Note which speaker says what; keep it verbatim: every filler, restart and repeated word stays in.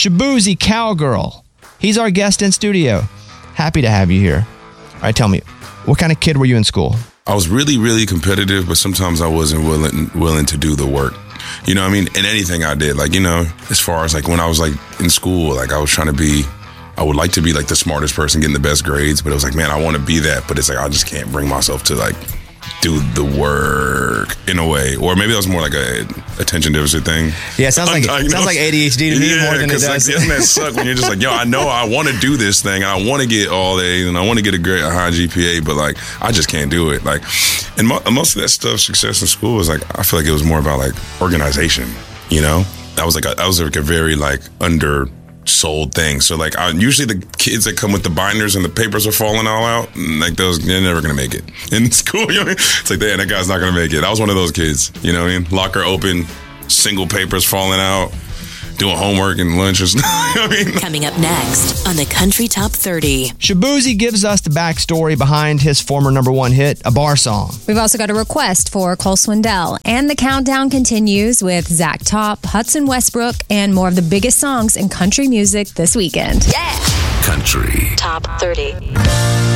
Speaker 1: Shaboozey Cowgirl. He's our guest in studio. Happy to have you here. All right, tell me, what kind of kid were you in school?
Speaker 2: I was really, really competitive, but sometimes I wasn't willing willing to do the work. You know what I mean? In anything I did, like, you know, as far as like when I was like in school, like I was trying to be, I would like to be like the smartest person, getting the best grades, but it was like, man, I want to be that, but it's like I just can't bring myself to like do the work in a way. Or maybe that was more like a attention deficit thing.
Speaker 1: Yeah, it sounds like,
Speaker 2: I,
Speaker 1: it sounds like A D H D to me
Speaker 2: yeah,
Speaker 1: more than it does.
Speaker 2: Like, doesn't that suck when you're just like, yo, I know I want to do this thing and I want to get all A's and I want to get a great, a high G P A, but like, I just can't do it. Like, and mo- most of that stuff, success in school was like, I feel like it was more about like organization, you know? That was like, a, that was like a very like under sold thing. So like I, usually the kids that come with the binders and the papers are falling all out, like those, they're never gonna make it in school. You know what I mean? It's like, damn, that guy's not gonna make it. I was one of those kids, you know what I mean? Locker open, single papers falling out, doing homework and lunch or something. You know what I mean?
Speaker 3: Coming up next on the Country Top thirty.
Speaker 1: Shaboozey gives us the backstory behind his former number one hit, a bar song.
Speaker 4: We've also got a request for Cole Swindell. And the countdown continues with Zach Top, Hudson Westbrook, and more of the biggest songs in country music this weekend.
Speaker 3: Yeah!
Speaker 5: Country
Speaker 3: Top thirty.